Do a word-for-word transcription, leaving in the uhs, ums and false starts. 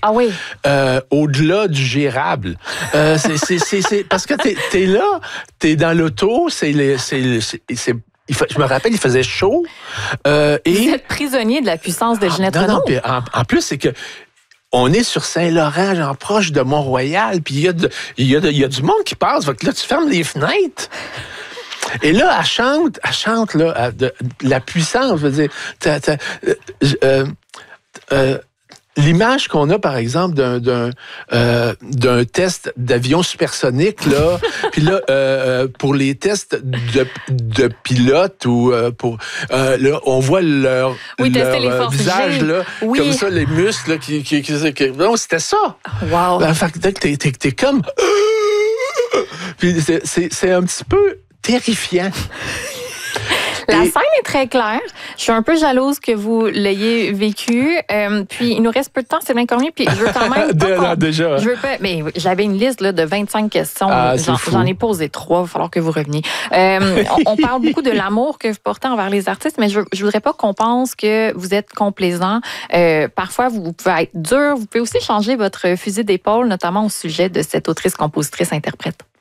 Ah oui. Euh, au-delà du gérable. Euh, c'est, c'est, c'est, c'est, parce que t'es, t'es là, t'es dans l'auto, c'est... Les, c'est, c'est, c'est il fa, je me rappelle, il faisait chaud. Euh, et, Vous êtes prisonnier de la puissance de Ginette non, Renault. Non, puis en, en plus, c'est que on est sur Saint-Laurent, genre proche de Mont-Royal, puis il y a de, il y a de, il y a du monde qui passe. Fait que là, tu fermes les fenêtres. Et là, elle chante, elle chante là, à de, de la puissance. Je veux dire, t'as, t'as, euh, euh, l'image qu'on a, par exemple, d'un, d'un, euh, d'un test d'avion supersonique, là, puis là, euh, pour les tests de, de pilote, ou euh, pour, euh, là, on voit leur, oui, leur les euh, visage, là, oui. comme ça, les muscles, là, qui, qui, qui, qui non, c'était ça. Wow. Ben, fait que t'es, t'es, t'es comme, puis c'est, c'est, c'est un petit peu terrifiant. La Et... scène est très claire. Je suis un peu jalouse que vous l'ayez vécu. Euh, puis, il nous reste peu de temps, Sylvain Cormier. Puis, je veux quand même. Pas de, non, déjà. Je veux pas. Mais j'avais une liste là, de vingt-cinq questions. Ah, j'en, j'en ai posé trois. Il va falloir que vous reveniez. Euh, on, on parle beaucoup de l'amour que vous portez envers les artistes, mais je, je voudrais pas qu'on pense que vous êtes complaisant. Euh, parfois, vous, vous pouvez être dur. Vous pouvez aussi changer votre fusil d'épaule, notamment au sujet de cette autrice, compositrice, interprète.